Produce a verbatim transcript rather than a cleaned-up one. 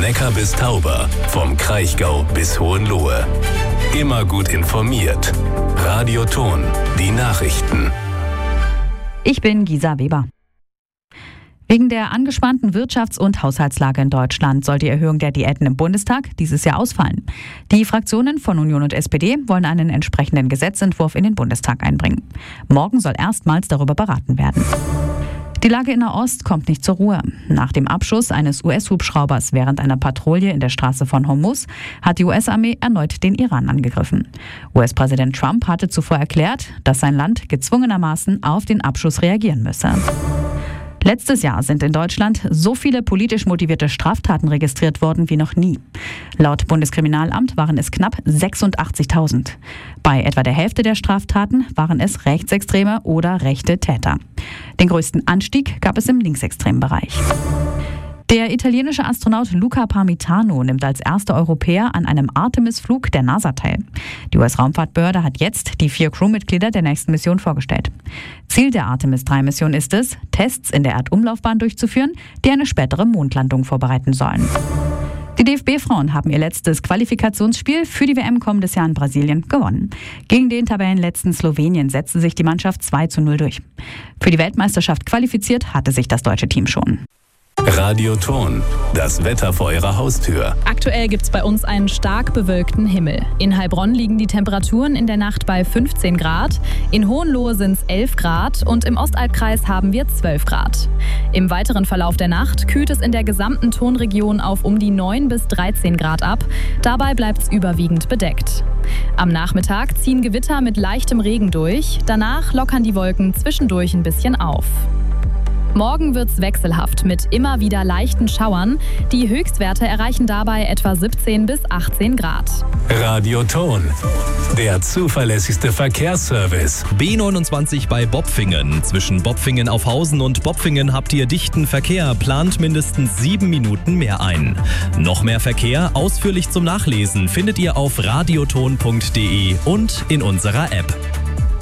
Neckar bis Tauber, vom Kraichgau bis Hohenlohe. Immer gut informiert. Radio Ton, die Nachrichten. Ich bin Gisa Weber. Wegen der angespannten Wirtschafts- und Haushaltslage in Deutschland soll die Erhöhung der Diäten im Bundestag dieses Jahr ausfallen. Die Fraktionen von Union und S P D wollen einen entsprechenden Gesetzentwurf in den Bundestag einbringen. Morgen soll erstmals darüber beraten werden. Die Lage in Nahost kommt nicht zur Ruhe. Nach dem Abschuss eines U S-Hubschraubers während einer Patrouille in der Straße von Hormuz hat die U S-Armee erneut den Iran angegriffen. U S-Präsident Trump hatte zuvor erklärt, dass sein Land gezwungenermaßen auf den Abschuss reagieren müsse. Letztes Jahr sind in Deutschland so viele politisch motivierte Straftaten registriert worden wie noch nie. Laut Bundeskriminalamt waren es knapp sechsundachtzigtausend. Bei etwa der Hälfte der Straftaten waren es rechtsextreme oder rechte Täter. Den größten Anstieg gab es im linksextremen Bereich. Der italienische Astronaut Luca Parmitano nimmt als erster Europäer an einem Artemis-Flug der NASA teil. Die U S-Raumfahrtbehörde hat jetzt die vier Crewmitglieder der nächsten Mission vorgestellt. Ziel der Artemis drei Mission ist es, Tests in der Erdumlaufbahn durchzuführen, die eine spätere Mondlandung vorbereiten sollen. Die D F B-Frauen haben ihr letztes Qualifikationsspiel für die W M kommendes Jahr in Brasilien gewonnen. Gegen den Tabellenletzten Slowenien setzte sich die Mannschaft zwei zu null durch. Für die Weltmeisterschaft qualifiziert hatte sich das deutsche Team schon. Radio Ton, das Wetter vor Ihrer Haustür. Aktuell gibt es bei uns einen stark bewölkten Himmel. In Heilbronn liegen die Temperaturen in der Nacht bei fünfzehn Grad, in Hohenlohe sind es elf Grad und im Ostalbkreis haben wir zwölf Grad. Im weiteren Verlauf der Nacht kühlt es in der gesamten Tonregion auf um die neun bis dreizehn Grad ab. Dabei bleibt es überwiegend bedeckt. Am Nachmittag ziehen Gewitter mit leichtem Regen durch. Danach lockern die Wolken zwischendurch ein bisschen auf. Morgen wird's wechselhaft mit immer wieder leichten Schauern. Die Höchstwerte erreichen dabei etwa siebzehn bis achtzehn Grad. Radio Ton, der zuverlässigste Verkehrsservice. B neunundzwanzig bei Bopfingen. Zwischen Bopfingen-Aufhausen und Bopfingen habt ihr dichten Verkehr. Plant mindestens sieben Minuten mehr ein. Noch mehr Verkehr ausführlich zum Nachlesen findet ihr auf radioton punkt de und in unserer App.